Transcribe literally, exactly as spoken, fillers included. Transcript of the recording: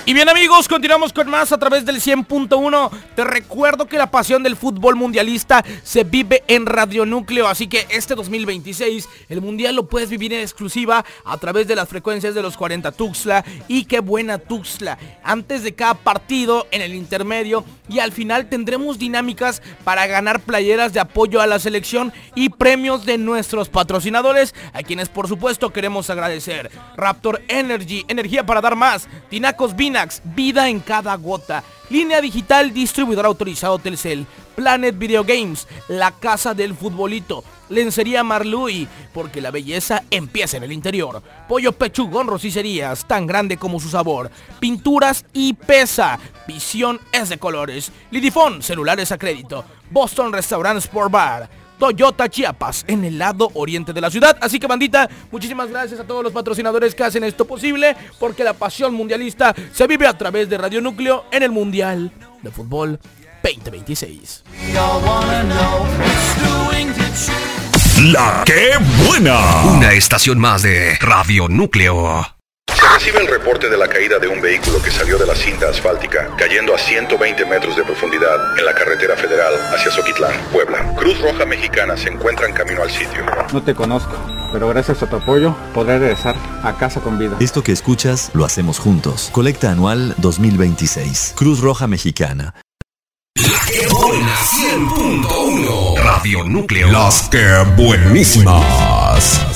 Y bien amigos, continuamos con más a través del cien punto uno. Te recuerdo que la pasión del fútbol mundialista se vive en Radio Núcleo, así que este dos mil veintiséis el mundial lo puedes vivir en exclusiva a través de las frecuencias de los cuarenta Tuxtla. Y qué buena Tuxtla, antes de cada partido, en el intermedio y al final tendremos dinámicas para ganar playeras de apoyo a la selección y premios de nuestros patrocinadores, a quienes por supuesto queremos agradecer: Raptor Energy, energía para dar más; Tinacos Vinax, vida en cada gota; Línea Digital, distribuidor autorizado Telcel; Planet Video Games, la casa del futbolito; Lencería Marluy, porque la belleza empieza en el interior; Pollo Pechugón Rosicerías, tan grande como su sabor; Pinturas y Pesa, visión es de colores; Lidifón, celulares a crédito; Boston Restaurant Sport Bar; Toyota Chiapas, en el lado oriente de la ciudad. Así que bandita, muchísimas gracias a todos los patrocinadores que hacen esto posible, porque la pasión mundialista se vive a través de Radio Núcleo en el Mundial de Fútbol veinte veintiséis. La que buena. Una estación más de Radio Núcleo. Se recibe el reporte de la caída de un vehículo que salió de la cinta asfáltica, cayendo a ciento veinte metros de profundidad en la carretera federal hacia Zoquitlán, Puebla. Cruz Roja Mexicana se encuentra en camino al sitio. No te conozco, pero gracias a tu apoyo podré regresar a casa con vida. Esto que escuchas lo hacemos juntos. Colecta anual dos mil veintiséis. Cruz Roja Mexicana. La que buena cien punto uno. Radio Núcleo. Las que buenísimas.